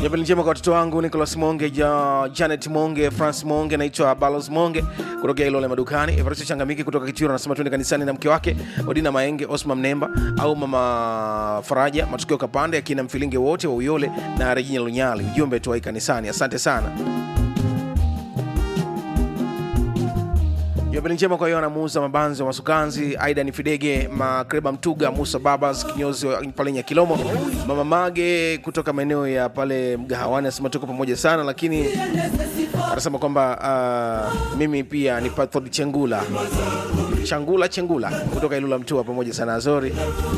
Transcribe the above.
Jabali njema kwa watoto wangu Nicholas Monge, Janet Monge, France Monge, naitwa Balos Monge kutoka Ilole Madukani. Everest Changamiki kutoka Kituro anasema twende kanisani na mke wake Odina Maenge, Osman Mnemba au mama Faraja, matukio Kapande, akina Mfilinge wote wa Uyole na Regina Lunyali. Ujumbe tuwai kanisani. Asante sana. Jabali njema kwa Yona Musa Mabanzi wa Masukanzi, Aida Nifidege, Makreba Mtuga, Musa Babas kinyozi pale Nyakilomo, Mama Mage kutoka maeneo ya pale Mgahawani anasema tuko pamoja sana, lakini anasema kwamba mimi pia ni Pathod Chengula kutoka Ilula Mtua pamoja sana Azori.